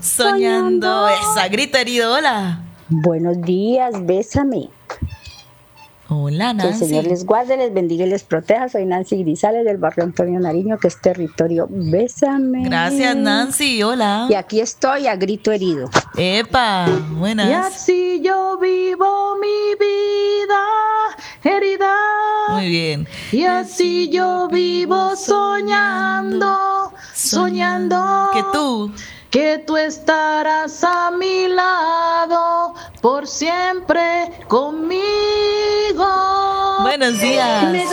soñando. Esa, grito herido, hola. Buenos días, bésame. Hola, Que el Nancy. Señor les guarde, les bendiga y les proteja. Soy Nancy Grisales del barrio Antonio Nariño, que es territorio. Bésame. Gracias, Nancy, hola. Y aquí estoy a grito herido. Epa, buenas. Y así yo vivo mi vida herida. Muy bien. Y así yo vivo soñando, soñando que tú estarás a mi lado por siempre conmigo. Buenos días.